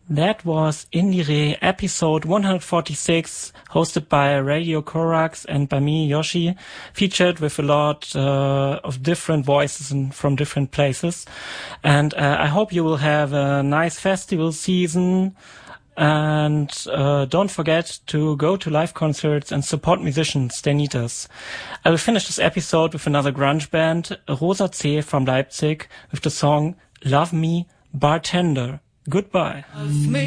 That was Indire, episode 146, hosted by Radio Korax and by me, Yoshi, featured with a lot of different voices from different places. And I hope you will have a nice festival season. And don't forget to go to live concerts and support musicians. They need us. I will finish this episode with another grunge band, Rosa C from Leipzig, with the song Love Me, Bartender. Goodbye.